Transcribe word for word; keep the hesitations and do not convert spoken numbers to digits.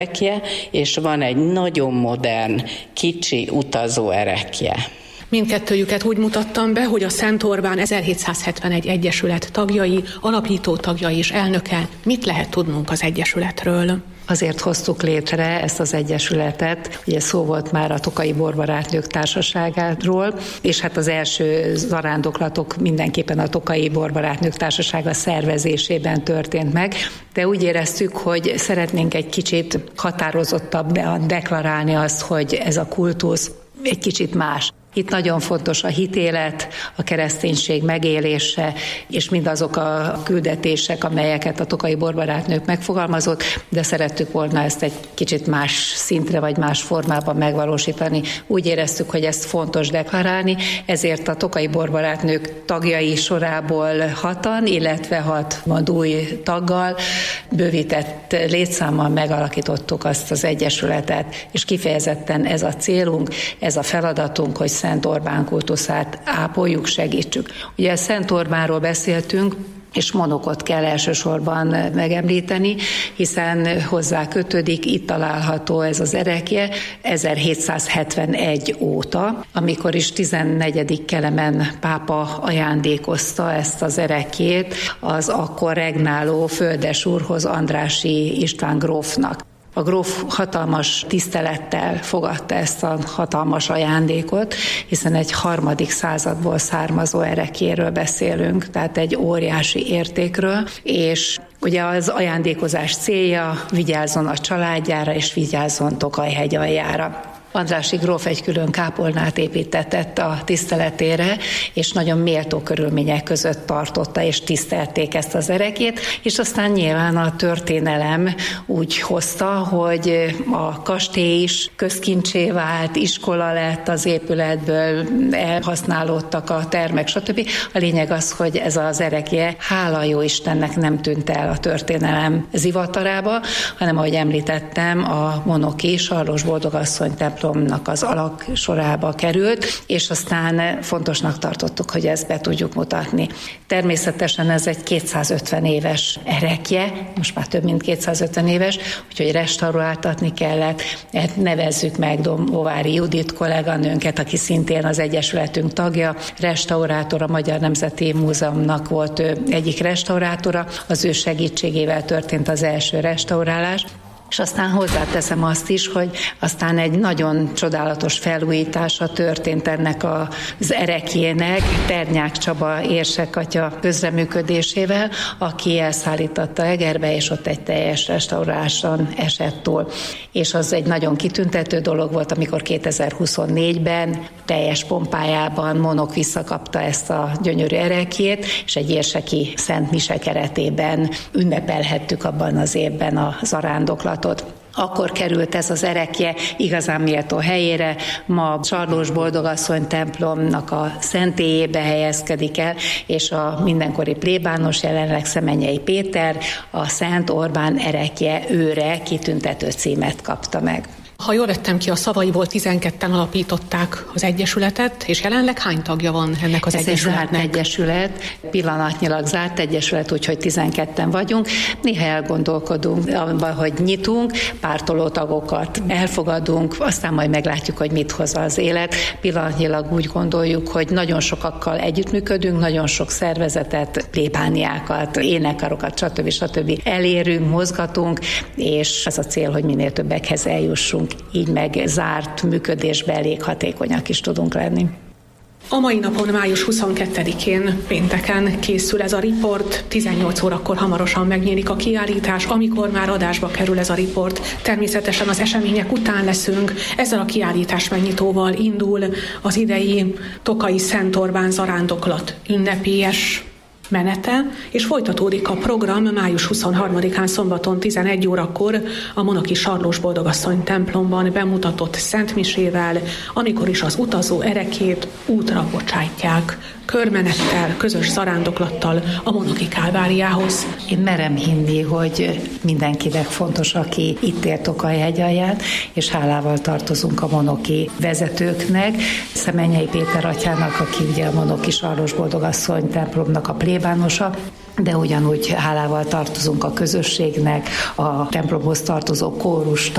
erekje, és van egy nagyon modern, kicsi utazó erekje. Mindkettőjüket úgy mutattam be, hogy a Szent Orbán ezerhétszázhetvenegy egyesület tagjai, alapító tagjai és elnöke. Mit lehet tudnunk az egyesületről? Azért hoztuk létre ezt az egyesületet, ugye szó volt már a Tokaji Borbarátnők Társaságáról, és hát az első zarándoklatok mindenképpen a Tokaji Borbarátnők Társasága szervezésében történt meg, de úgy éreztük, hogy szeretnénk egy kicsit határozottabban deklarálni azt, hogy ez a kultusz egy kicsit más. Itt nagyon fontos a hitélet, a kereszténység megélése, és mindazok a küldetések, amelyeket a Tokaji Borbarátnők megfogalmazott, de szerettük volna ezt egy kicsit más szintre, vagy más formában megvalósítani. Úgy éreztük, hogy ezt fontos deklarálni, ezért a Tokaji Borbarátnők tagjai sorából hatan, illetve hat új taggal, bővített létszámmal megalakítottuk azt az egyesületet, és kifejezetten ez a célunk, ez a feladatunk, hogy Szent Orbán kultuszát ápoljuk, segítsük. Ugye Szent Orbánról beszéltünk, és Monokot kell elsősorban megemlíteni, hiszen hozzá kötődik, itt található ez az erekje ezerhétszázhetvenegy óta, amikor is tizennegyedik Kelemen pápa ajándékozta ezt az erekjét az akkor regnáló földesúrhoz, Andrássy István grófnak. A gróf hatalmas tisztelettel fogadta ezt a hatalmas ajándékot, hiszen egy harmadik századból származó erekjéről beszélünk, tehát egy óriási értékről, és ugye az ajándékozás célja, vigyázzon a családjára és vigyázzon Tokaj-hegy aljára. Andrássy gróf egy külön kápolnát építetett a tiszteletére, és nagyon méltó körülmények között tartotta, és tisztelték ezt az erekét, és aztán nyilván a történelem úgy hozta, hogy a kastély is közkincsé vált, iskola lett az épületből, elhasználódtak a termek, stb. A lényeg az, hogy ez az erekje, hála jó Istennek, nem tűnt el a történelem zivatarába, hanem ahogy említettem, a monoki Sarlós Boldogasszony templomnak az alak sorába került, és aztán fontosnak tartottuk, hogy ezt be tudjuk mutatni. Természetesen ez egy kétszázötven éves erekje, most már több mint kétszázötven éves, úgyhogy restauráltatni kellett. Nevezzük meg Domovári Judit kolléganőnket, aki szintén az egyesületünk tagja, restaurátor, a Magyar Nemzeti Múzeumnak volt ő egyik restaurátora, az ő segítségével történt az első restaurálás. És aztán hozzáteszem azt is, hogy aztán egy nagyon csodálatos felújítása történt ennek az erekjének, Ternyák Csaba érsekatya közreműködésével, aki elszállította Egerbe, és ott egy teljes restauráláson esett túl. És az egy nagyon kitüntető dolog volt, amikor kétezer-huszonnégyben teljes pompájában Monok visszakapta ezt a gyönyörű erekjét, és egy érseki Szent Mise keretében ünnepelhettük abban az évben a zarándoklat. Akkor került ez az erekje igazán méltó helyére, ma Sarlós Boldogasszony templomnak a szentélyébe helyezkedik el, és a mindenkori plébános, jelenleg Szemenyei Péter a Szent Orbán erekje őre kitüntető címet kapta meg. Ha jól vettem ki a szavaiból, tizenketten alapították az egyesületet, és jelenleg hány tagja van ennek az Ez egyesületnek? Ez egy zárt egyesület, pillanatnyilag zárt egyesület, úgyhogy tizenketten vagyunk. Néha elgondolkodunk abban, hogy nyitunk, pártoló tagokat elfogadunk, aztán majd meglátjuk, hogy mit hoz az élet. Pillanatnyilag úgy gondoljuk, hogy nagyon sokakkal együttműködünk, nagyon sok szervezetet, plébániákat, énekarokat, stb. stb. elérünk, mozgatunk, és az a cél, hogy minél többekhez eljussunk. Így meg zárt működésben elég hatékonyak is tudunk lenni. A mai napon, május huszonkettedikén, pénteken készül ez a riport, tizennyolc órakor hamarosan megnyílik a kiállítás, amikor már adásba kerül ez a riport. Természetesen az események után leszünk, ezzel a kiállítás megnyitóval indul az idei Tokaji Szent Orbán zarándoklat ünnepélyes menete, és folytatódik a program május huszonharmadikán szombaton tizenegy órakor a Monoki Sarlós Boldogasszony templomban bemutatott Szent Misével, amikor is az utazó erekét útra bocsájtják. körmenettel, közös zarándoklattal a Monoki Kálváriához. Én merem hinni, hogy mindenkinek fontos, aki itt él Tokaj-hegyalján, és hálával tartozunk a monoki vezetőknek, Szemenyei Péter atyának, aki ugye a Monoki Sarlós Boldogasszony templomnak a plébánosa, de ugyanúgy hálával tartozunk a közösségnek, a templomhoz tartozó kórus